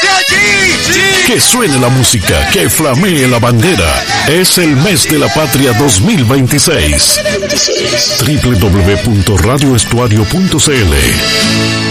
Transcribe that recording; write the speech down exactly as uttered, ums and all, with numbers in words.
Que suene la música, que flamee la bandera. Es el mes de la patria dos mil veintiséis. doble u doble u doble u punto radio estuario punto c l